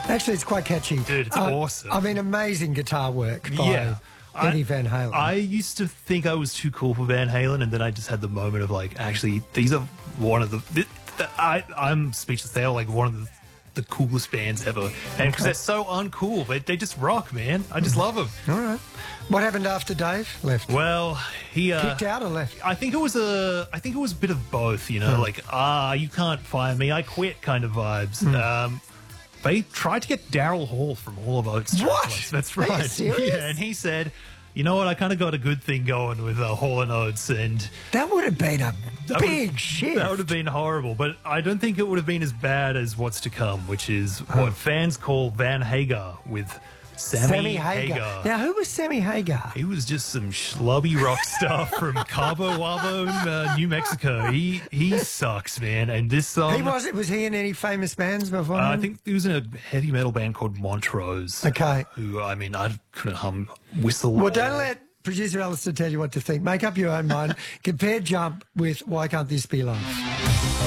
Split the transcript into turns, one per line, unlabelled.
Actually, it's quite catchy.
Dude, it's awesome.
I mean, amazing guitar work by Eddie Van Halen.
I used to think I was too cool for Van Halen, and then I just had the moment of like, actually, these are one of the I'm speechless. They are like one of the coolest bands ever, and because they're so uncool, but they just rock, man. I just love them.
All right. What happened after Dave left?
Well, he
Kicked out or left?
I think it was a bit of both. You know, like you can't fire me, I quit kind of vibes. They tried to get Daryl Hall from Hall of Oates.
What?
That's
Are you
right.
serious?
Yeah, and he said, you know what, I kind of got a good thing going with Hall and Oates, and
That would have been a big shift.
that would have been horrible, but I don't think it would have been as bad as what's to come, which is what fans call Van Hagar with Sammy Hagar.
Now, who was Sammy Hagar?
He was just some schlubby rock star from Cabo Wabo, New Mexico. He sucks, man. And this song...
Was he in any famous bands before?
I think he was in a heavy metal band called Montrose.
Okay.
Who, I mean, I couldn't whistle.
Well, don't let producer Alistair tell you what to think. Make up your own mind. Compare Jump with Why Can't This Be Love?